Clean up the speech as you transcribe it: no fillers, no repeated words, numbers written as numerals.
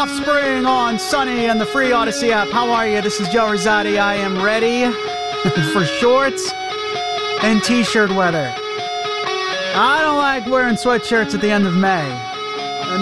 Offspring on Sunny and the free Odyssey app. How are you? This is Joe Rosati. I am ready for shorts and t-shirt weather. I don't like wearing sweatshirts at the end of May.